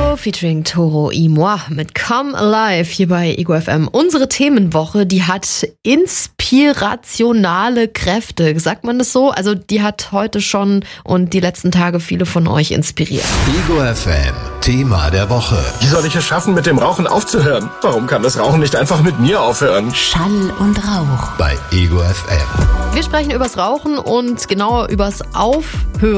featuring Toro y Moi mit Come Alive hier bei Ego FM. Unsere Themenwoche, die hat inspirationale Kräfte. Sagt man das so? Also die hat heute schon und die letzten Tage viele von euch inspiriert. Ego FM, Thema der Woche. Wie soll ich es schaffen, mit dem Rauchen aufzuhören? Warum kann das Rauchen nicht einfach mit mir aufhören? Schall und Rauch. Bei Ego FM. Wir sprechen übers Rauchen und genauer übers Aufhören.